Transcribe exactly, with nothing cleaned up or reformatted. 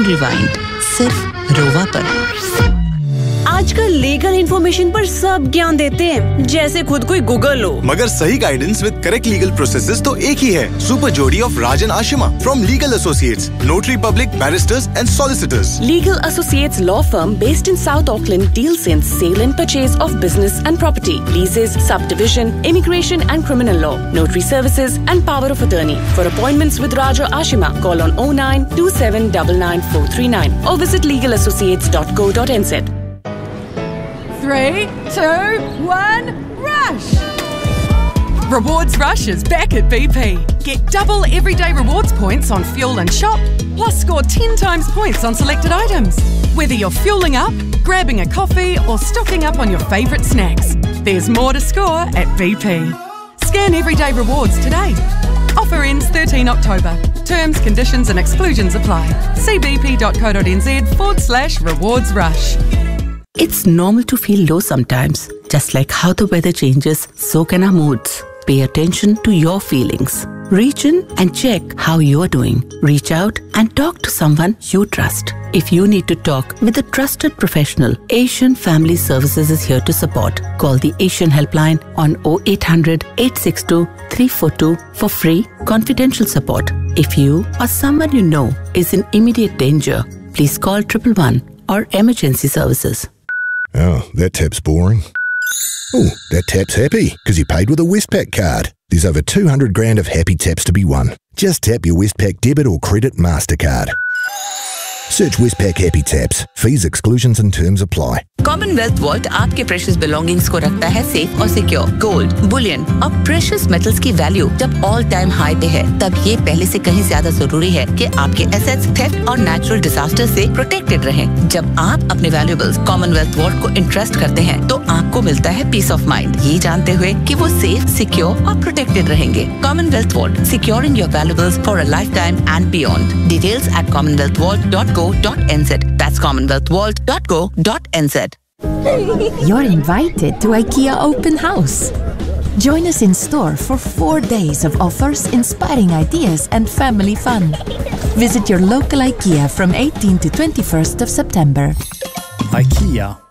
Rewind, सिर्फ रोवा पर। आजकल लीगल इन्फॉर्मेशन पर सब ज्ञान देते हैं, जैसे खुद कोई गूगल हो। मगर सही guidance with correct legal processes तो एक ही है। सुपर जोड़ी of Rajan Ashima from legal associates, notary public, barrister's and solicitors. Legal Associates law firm based in South Auckland deals in sale and purchase of business and property, leases, subdivision, immigration and criminal law, notary services and power of attorney. For appointments with Raja Ashima, call on oh nine two seven nine nine four three nine or visit legal associates dot co dot n z. Three, two, one, rush! Rewards Rush is back at B P. Get double everyday rewards points on fuel and shop, plus score ten times points on selected items. Whether you're fueling up, grabbing a coffee or stocking up on your favourite snacks, there's more to score at B P. Scan everyday rewards today. Offer ends thirteenth October. Terms, conditions and exclusions apply. See bp.co.nz forward slash rewards rush. It's normal to feel low sometimes. Just like how the weather changes, so can our moods. Pay attention to your feelings. Reach in and check how you're doing. Reach out and talk to someone you trust. If you need to talk with a trusted professional, Asian Family Services is here to support. Call the Asian Helpline on oh eight hundred, eight six two, three four two for free, confidential support. If you or someone you know is in immediate danger, please call triple one or emergency services. Oh, that tap's boring. Oh, that tap's happy because you paid with a Westpac card. There's over two hundred grand of happy taps to be won. Just tap your Westpac debit or credit MasterCard. Search Westpac Happy Taps. Fees, exclusions and terms apply. Commonwealth Vault आपके precious belongings को रखता है safe और secure. Gold, Boolean और precious metals की value जब all time high पे है, तब ये पहले से कहीं ज्यादा जरूरी है कि आपके एसेट्स थेफ्ट और नेचुरल डिजास्टर से प्रोटेक्टेड रहें। जब आप अपने वैल्यूएबल्स कॉमनवेल्थ वॉल्ट को इंटरेस्ट करते हैं, तो आपको मिलता है पीस ऑफ माइंड, ये जानते हुए कि वो सेफ, सिक्योर और प्रोटेक्टेड रहेंगे। Commonwealth vault, securing your valuables for a life time and beyond. Details eight commonwealth vault dot co dot n z. That's commonwealth vault dot co dot n z. You're invited to IKEA Open House. Join us in store for four days of offers, inspiring ideas and family fun. Visit your local IKEA from eighteenth to twenty-first of September. IKEA.